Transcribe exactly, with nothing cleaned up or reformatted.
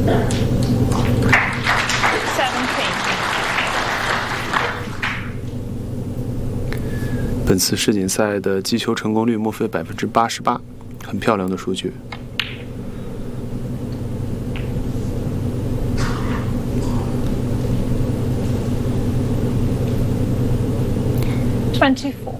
本次世锦赛的击球成功率莫非百分之八十八，很漂亮的数据。 Twenty-four.